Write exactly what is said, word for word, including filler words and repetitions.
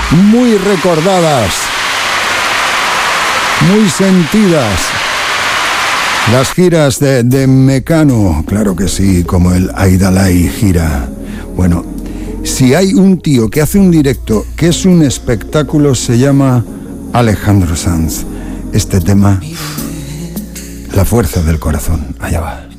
muy recordadas, muy sentidas. Las giras de, de Mecano, claro que sí, como el Aidalay gira. Bueno, si hay un tío que hace un directo que es un espectáculo, se llama Alejandro Sanz. Este tema, La fuerza del corazón, allá va.